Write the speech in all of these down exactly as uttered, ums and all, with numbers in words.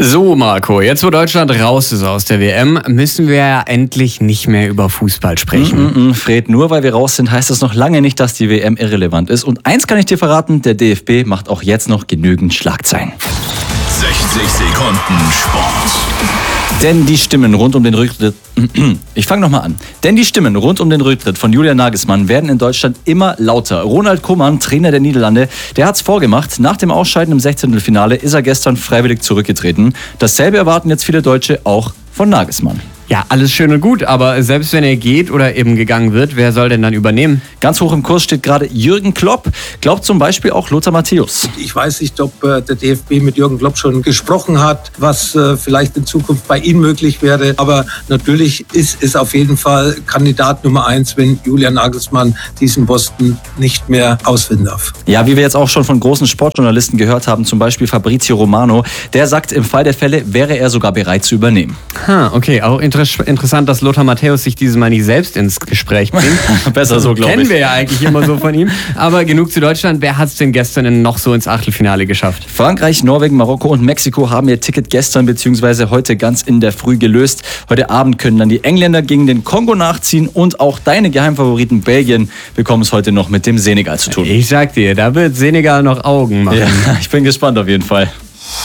So, Marco, jetzt wo Deutschland raus ist aus der W M, müssen wir ja endlich nicht mehr über Fußball sprechen. Mm, mm, mm, Fred, nur weil wir raus sind, heißt das noch lange nicht, dass die W M irrelevant ist. Und eins kann ich dir verraten, der D F B macht auch jetzt noch genügend Schlagzeilen. sechzig Sekunden Sport. Denn die Stimmen rund um den Rücktritt... Ich fange nochmal an. Denn die Stimmen rund um den Rücktritt von Julian Nagelsmann werden in Deutschland immer lauter. Ronald Koeman, Trainer der Niederlande, der hat's vorgemacht. Nach dem Ausscheiden im Sechzehntelfinale ist er gestern freiwillig zurückgetreten. Dasselbe erwarten jetzt viele Deutsche auch von Nagelsmann. Ja, alles schön und gut, aber selbst wenn er geht oder eben gegangen wird, wer soll denn dann übernehmen? Ganz hoch im Kurs steht gerade Jürgen Klopp. Glaubt zum Beispiel auch Lothar Matthäus. Ich weiß nicht, ob äh, der D F B mit Jürgen Klopp schon gesprochen hat, was äh, vielleicht in Zukunft bei ihm möglich wäre. Aber natürlich ist es auf jeden Fall Kandidat Nummer eins, wenn Julian Nagelsmann diesen Posten nicht mehr ausführen darf. Ja, wie wir jetzt auch schon von großen Sportjournalisten gehört haben, zum Beispiel Fabrizio Romano, der sagt, im Fall der Fälle wäre er sogar bereit zu übernehmen. Ha, okay, auch inter- interessant, dass Lothar Matthäus sich dieses Mal nicht selbst ins Gespräch bringt. Besser so, glaube ich. Kennen wir ja eigentlich immer so von ihm. Aber genug zu Deutschland. Wer hat es denn gestern denn noch so ins Achtelfinale geschafft? Frankreich, Norwegen, Marokko und Mexiko haben ihr Ticket gestern bzw. heute ganz in der Früh gelöst. Heute Abend können dann die Engländer gegen den Kongo nachziehen und auch deine Geheimfavoriten Belgien bekommen es heute noch mit dem Senegal zu tun. Ich sag dir, da wird Senegal noch Augen machen. Ja, ich bin gespannt auf jeden Fall.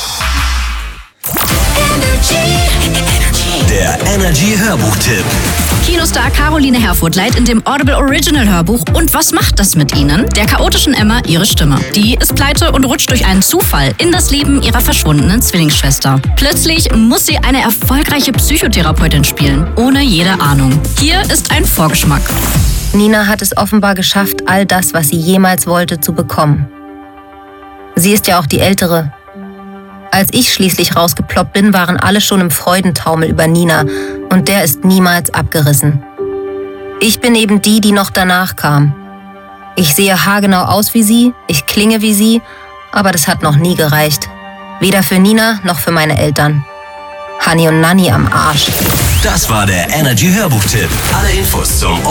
Der Energy Hörbuchtipp. Kinostar Caroline Herfurth leiht in dem Audible Original Hörbuch Und was macht das mit ihnen? Der chaotischen Emma ihre Stimme. Die ist pleite und rutscht durch einen Zufall in das Leben ihrer verschwundenen Zwillingsschwester. Plötzlich muss sie eine erfolgreiche Psychotherapeutin spielen, ohne jede Ahnung. Hier ist ein Vorgeschmack. Nina hat es offenbar geschafft, all das, was sie jemals wollte, zu bekommen. Sie ist ja auch die Ältere. Als ich schließlich rausgeploppt bin, waren alle schon im Freudentaumel über Nina und der ist niemals abgerissen. Ich bin eben die, die noch danach kam. Ich sehe haargenau aus wie sie, ich klinge wie sie, aber das hat noch nie gereicht. Weder für Nina noch für meine Eltern. Hani und Nanni am Arsch. Das war der Energy Hörbuchtipp. Alle Infos zum